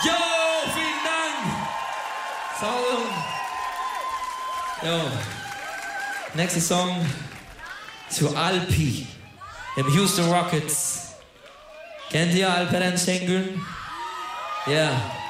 Jo, vielen Dank. Sound. Jo. Nächster Song zu Alpi, dem Houston Rockets. Kennt ihr Alperen Şengün? Ja.